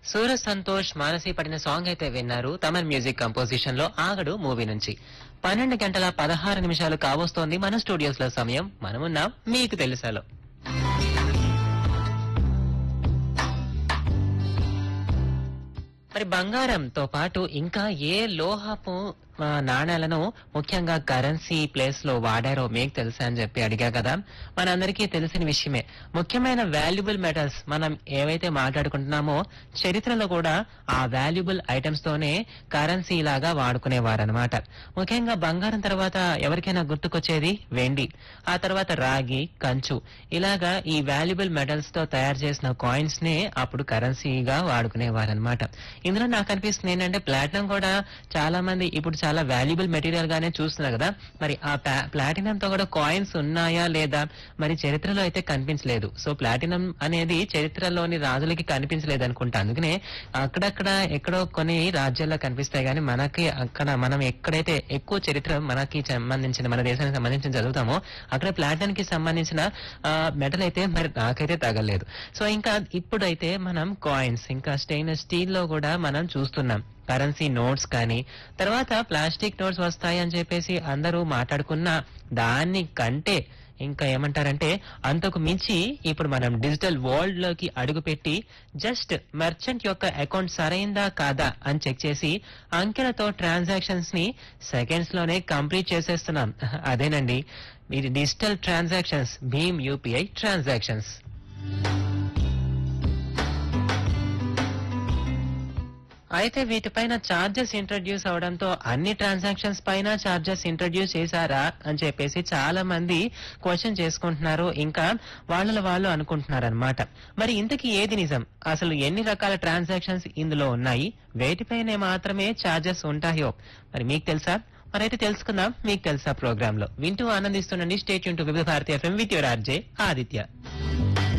సూరజ్ సంతోష్ మానసి పడిన సాంగ్ అయితే విన్నారు తమన్ మ్యూజిక్ కంపోజిషన్ లో ఆగడు మూవీ నుంచి 12 గంటల 16 నిమిషాలు కావస్తోంది మన స్టూడియోస్ లో సమయం. మనమున్నాం మీకు తెలుసాలో. మరి బంగారంతో పాటు ఇంకా ఏ లోహపు నాణేలను ముఖ్యంగా కరెన్సీ ప్లేస్ లో వాడారో మీకు తెలుసా అని చెప్పి అడిగా కదా. మనందరికీ తెలిసిన విషయమే. ముఖ్యమైన వాల్యుబుల్ మెటల్స్ మనం ఏవైతే మాట్లాడుకుంటున్నామో చరిత్రలో కూడా ఆ వాల్యుబుల్ ఐటమ్స్ తోనే కరెన్సీ లాగా వాడుకునేవారనమాట. ముఖ్యంగా బంగారం తర్వాత ఎవరికైనా గుర్తుకొచ్చేది వెండి, ఆ తర్వాత రాగి, కంచు, ఇలాగా ఈ వాల్యుబుల్ మెటల్స్ తో తయారు చేసిన కాయిన్స్ నే అప్పుడు కరెన్సీగా వాడుకునేవారనమాట. ఇందులో నాకు అనిపిస్తుంది ఏంటంటే ప్లాటినం కూడా చాలా మంది ఇప్పుడు చాలా వాల్యుబుల్ మెటీరియల్ గానే చూస్తున్నారు కదా. మరి ఆ ప్లాటినం తో కూడా కాయిన్స్ ఉన్నాయా లేదా మరి చరిత్రలో అయితే కనిపించలేదు. సో ప్లాటినం అనేది చరిత్రలోని రాజులకి కనిపించలేదు అనుకుంటా. అందుకనే అక్కడక్కడ ఎక్కడో కొన్ని రాజ్యాల్లో కనిపిస్తాయి కానీ మనకి అక్కడ మనం ఎక్కడైతే ఎక్కువ చరిత్ర మనకి సంబంధించిన మన దేశానికి సంబంధించిన చదువుతామో అక్కడ ప్లాటినం కి సంబంధించిన మెటల్ అయితే మరి నాకైతే తగలేదు. సో ఇంకా ఇప్పుడైతే మనం కాయిన్స్ ఇంకా స్టెయిన్లెస్ స్టీల్ లో కూడా మనం చూస్తున్నాం కరెన్సీ నోట్స్ కానీ, తర్వాత ప్లాస్టిక్ నోట్స్ వస్తాయి అని చెప్పేసి అందరూ మాట్లాడుకున్న దాన్ని కంటే ఇంకా ఏమంటారంటే అంతకు మించి ఇప్పుడు మనం డిజిటల్ వరల్డ్ లోకి అడుగుపెట్టి జస్ట్ మర్చెంట్ యొక్క అకౌంట్ సరైందా కాదా అని చెక్ చేసి అంకెలతో ట్రాన్సాక్షన్స్ ని సెకండ్స్ లోనే కంప్లీట్ చేసేస్తున్నాం. అదేనండి ఇది digital transactions, Bhim UPI transactions. అయితే వీటిపైన చార్జెస్ ఇంట్రడ్యూస్ అవడంతో అన్ని ట్రాన్సాక్షన్స్ పైన చార్జెస్ ఇంట్రడ్యూస్ చేశారా అని చెప్పేసి చాలా మంది క్వశ్చన్ చేసుకుంటున్నారు. ఇంకా వాళ్ళు అనుకుంటున్నారు అనమాట. మరి ఇంతకీ ఏది నిజం? అసలు ఎన్ని రకాల ట్రాన్సాక్షన్స్ ఇందులో ఉన్నాయి? వేటిపైనే మాత్రమే చార్జెస్ ఉంటాయో మరి మీకు తెలుసా? మరైతే తెలుసుకుందాం మీకు తెలుసా ప్రోగ్రామ్ లో. వింటూ ఆనందిస్తుండండి. స్టే ట్యూన్ టు వివిధ Bharati FM with your RJ Aditya.